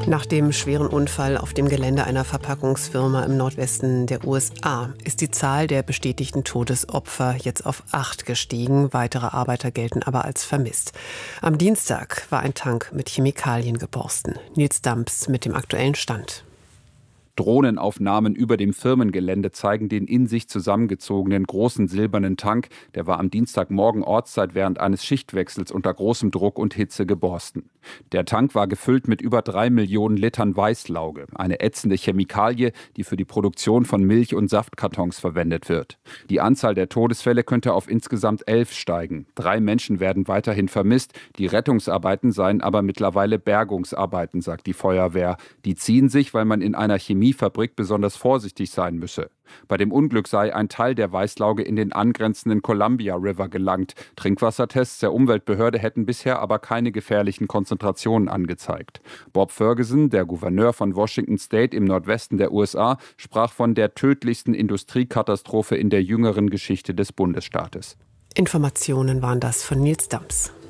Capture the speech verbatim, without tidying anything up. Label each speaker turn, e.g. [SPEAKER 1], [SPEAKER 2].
[SPEAKER 1] Nach dem schweren Unfall auf dem Gelände einer Verpackungsfirma im Nordwesten der U S A ist die Zahl der bestätigten Todesopfer jetzt auf acht gestiegen. Weitere Arbeiter gelten aber als vermisst. Am Dienstag war ein Tank mit Chemikalien geborsten. Nils Damps mit dem aktuellen Stand.
[SPEAKER 2] Drohnenaufnahmen über dem Firmengelände zeigen den in sich zusammengezogenen großen silbernen Tank. Der war am Dienstagmorgen Ortszeit während eines Schichtwechsels unter großem Druck und Hitze geborsten. Der Tank war gefüllt mit über drei Millionen Litern Weißlauge, eine ätzende Chemikalie, die für die Produktion von Milch- und Saftkartons verwendet wird. Die Anzahl der Todesfälle könnte auf insgesamt elf steigen. Drei Menschen werden weiterhin vermisst. Die Rettungsarbeiten seien aber mittlerweile Bergungsarbeiten, sagt die Feuerwehr. Die ziehen sich, weil man in einer Chemiefabrik besonders vorsichtig sein müsse. Bei dem Unglück sei ein Teil der Weißlauge in den angrenzenden Columbia River gelangt. Trinkwassertests der Umweltbehörde hätten bisher aber keine gefährlichen Konzentrationen angezeigt. Bob Ferguson, der Gouverneur von Washington State im Nordwesten der U S A, sprach von der tödlichsten Industriekatastrophe in der jüngeren Geschichte des Bundesstaates.
[SPEAKER 1] Informationen waren das von Nils Damps.